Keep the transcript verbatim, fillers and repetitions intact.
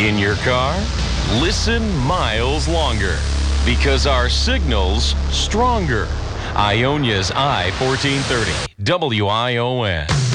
In your car? Listen miles longer because our signal's stronger. Ionia's I fourteen thirty, W I O N.